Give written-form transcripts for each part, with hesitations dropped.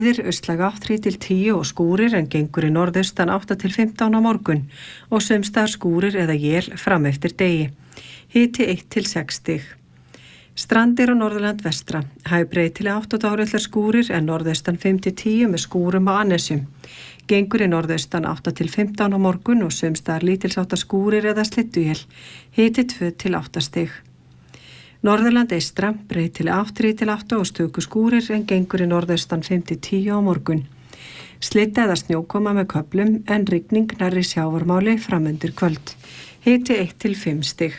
Austlæg átt 3–10 og skúrir en gengur í norðaustan 8–15 á morgun og sums staðar skúrir eða él fram eftir degi. Hiti 1–6 stig. Strandir á Norðurland vestra. Hæg breytileg átt og dálitlar skúrir en norðaustan 5–10 með skúrum á Annesjum. Gengur í norðaustan 8–15 á morgun og sums staðar lítilsháttar skúrir eða slydduél. Hiti 2–8 stig. Norðurland eystra, breytileg átt 3–8 og stöku skúrir en gengur í norðaustan 5–10 á morgun. Slydda eða snjókoma með köflum en rigning nærri sjávarmáli framundir kvöld. Hiti 1–5 stig.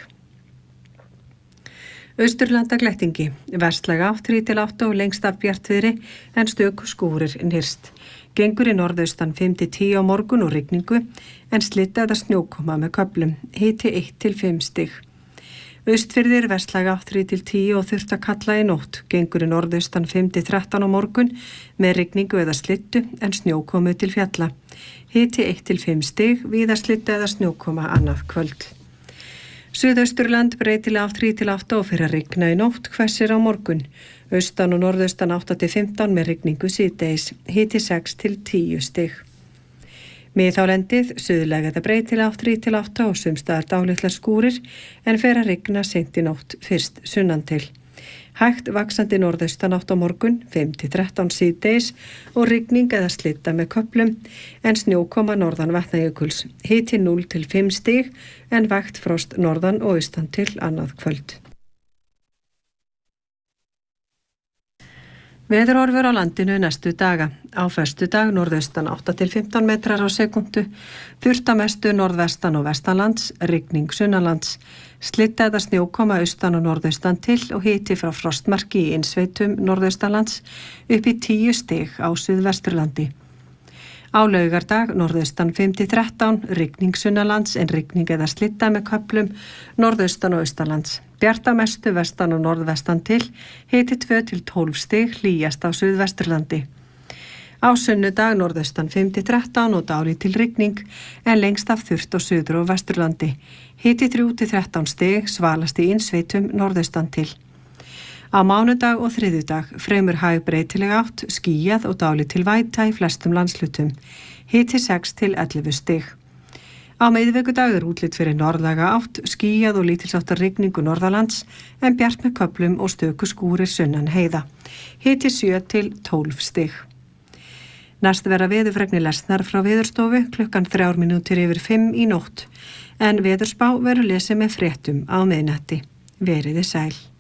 Austurlanda glettingi, vestlæg átt 3–8 og lengst af bjartviðri en stöku skúrir nyrst. Gengur í norðaustan 5–10 á morgun og rigningu en slydda eða snjókoma með köflum. Hiti 1–5 stig. Austfirðir vestlæg átt 3–10 og þurft að kalla í nótt. Gengur í norðaustan 5–13 á morgun með rigningu eða slyddu en snjókomu til fjalla. Hiti 1–5 stig, víða slydda eða snjókoma annað kvöld. Suðausturland breytileg átt 3–8 og fyrir að rigna í nótt, hvessir á morgun. Austan og norðaustan 8–15 með rigningu síðdegis. Hiti 6–10 stig. Miðhálendið, suðlæg eða breytileg átt 3–8 og sums staðar dálitlar skúrir en fer að rigna seint í nótt fyrst sunnan til. Hægt vaxandi norðaustan átt á morgun 5–13 síðdegis og rigning eða slydda með köflum en snjókoma norðan Vatnajökuls. Hiti 0–5 stig en vægt frost norðan og austan til annað kvöld. Veðurhorfur á landinu næstu daga. Á föstudag norðaustan 8–15 metrar á sekúndu, þurrt að mestu norðvestan og vestanlands, rigning sunnanlands, slydda eða snjókoma austan og norðaustan til og hiti frá frostmarki í innsveitum norðaustanlands upp í 10 stig á suðvesturlandi. Á laugardag norðaustan 5–13, rigning sunnanlands en rigning eða slydda með köflum norðaustan og austanlands. Bjart að mestu vestan og norðvestan til, hiti 2–12 stig, hlýjast á suðvesturlandi. Á sunnudag norðaustan 5–13 og dálítil rigning en lengst af þurrt á suður og vesturlandi. Hiti 3–13 stig, svalast í innsveitum norðaustan til. Á mánudag og þriðjudag fremur hæg breytileg átt, skýjað og dálítil væta í flestum landslutum. Hiti 6–11 stig. Á miðvikudag útlit fyrir norðlæga átt, skýjað og lítilsháttar rigningu norðalands en bjart með köflum og stöku skúrir sunnan heiða. Hiti 7–12 stig. Næst verða veðurfregnir lesnar frá Veðurstofu klukkan 5:03 í nótt en veðurspá verður lesið með fréttum á miðnætti. Veriði sæl.